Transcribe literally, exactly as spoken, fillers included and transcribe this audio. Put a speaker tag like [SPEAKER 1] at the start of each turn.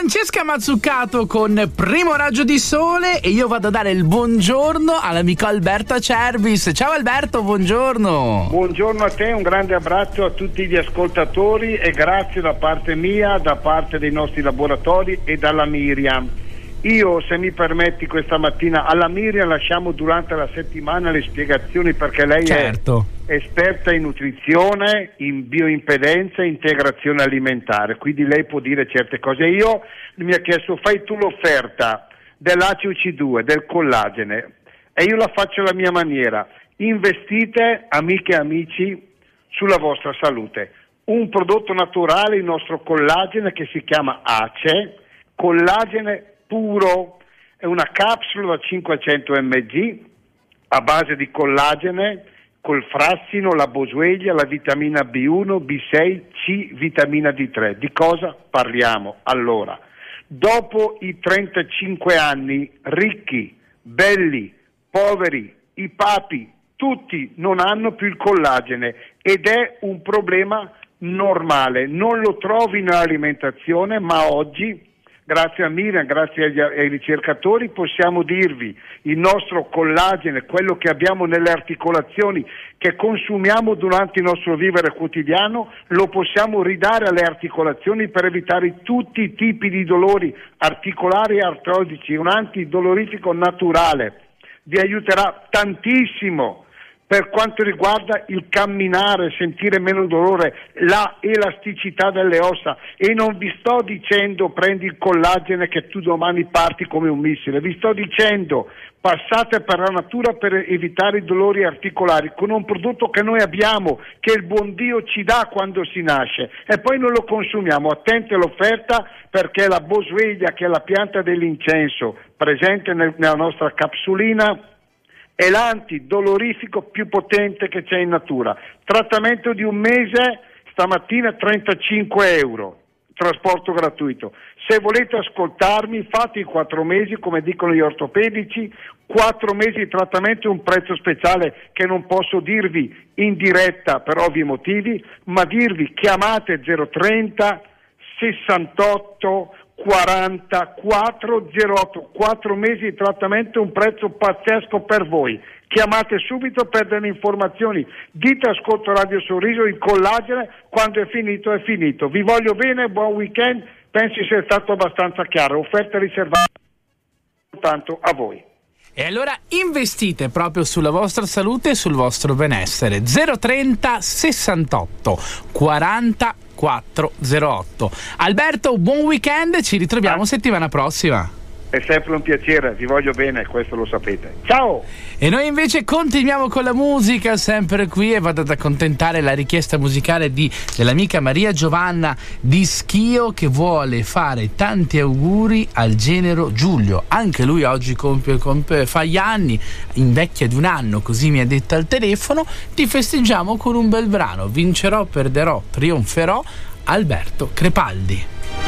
[SPEAKER 1] Francesca Mazzucato con Primo Raggio di Sole e io vado a dare il buongiorno all'amico Alberto Acerbis. Ciao Alberto, buongiorno.
[SPEAKER 2] Buongiorno a te, un grande abbraccio a tutti gli ascoltatori e grazie da parte mia, da parte dei nostri laboratori e dalla Miriam. Io, se mi permetti, questa mattina alla Miriam lasciamo durante la settimana le spiegazioni, perché lei
[SPEAKER 1] certo.
[SPEAKER 2] è esperta in nutrizione, in bioimpedenza e integrazione alimentare, quindi lei può dire certe cose. Io mi ha chiesto: fai tu l'offerta dell'A C C due, del collagene, e io la faccio alla mia maniera. Investite, amiche e amici, sulla vostra salute. Un prodotto naturale, il nostro collagene, che si chiama A C E, collagene puro, è una capsula da cinquecento milligrammi a base di collagene col frassino, la boswellia, la vitamina B uno, B sei, C, vitamina D tre. Di cosa parliamo? Allora, dopo i trentacinque anni, ricchi, belli, poveri, i papi, tutti non hanno più il collagene ed è un problema normale. Non lo trovi nell'alimentazione, ma oggi, grazie a Miriam, grazie agli, ai ricercatori, possiamo dirvi: il nostro collagene, quello che abbiamo nelle articolazioni, che consumiamo durante il nostro vivere quotidiano, lo possiamo ridare alle articolazioni per evitare tutti i tipi di dolori articolari e artrodici. Un antidolorifico naturale, vi aiuterà tantissimo per quanto riguarda il camminare, sentire meno dolore, la elasticità delle ossa. E non vi sto dicendo prendi il collagene che tu domani parti come un missile, vi sto dicendo passate per la natura per evitare i dolori articolari con un prodotto che noi abbiamo, che il buon Dio ci dà quando si nasce, e poi non lo consumiamo. Attenti all'offerta, perché la boswellia, che è la pianta dell'incenso presente nel, nella nostra capsulina, è l'antidolorifico più potente che c'è in natura. Trattamento di un mese, stamattina trentacinque euro, trasporto gratuito. Se volete ascoltarmi, fate i quattro mesi, come dicono gli ortopedici, quattro mesi di trattamento, un prezzo speciale che non posso dirvi in diretta per ovvi motivi, ma dirvi: chiamate zero trenta sessantotto quarantaquattro zero otto, quattro mesi di trattamento, un prezzo pazzesco per voi. Chiamate subito per delle informazioni, dite ascolto Radio Sorriso, il collagene, quando è finito è finito. Vi voglio bene, buon weekend, penso sia stato abbastanza chiaro, offerte riservate soltanto a voi.
[SPEAKER 1] E allora investite proprio sulla vostra salute e sul vostro benessere. zero trenta sessantotto quarantaquattro zero otto. Alberto, buon weekend, ci ritroviamo ah. settimana prossima.
[SPEAKER 2] È sempre un piacere, vi voglio bene, questo lo sapete. Ciao!
[SPEAKER 1] E noi invece continuiamo con la musica, sempre qui, e vado ad accontentare la richiesta musicale di, dell'amica Maria Giovanna di Schio, che vuole fare tanti auguri al genero Giulio. Anche lui oggi compie, compie, fa gli anni, invecchia di un anno, così mi ha detto al telefono. Ti festeggiamo con un bel brano: vincerò, perderò, trionferò, Alberto Crepaldi.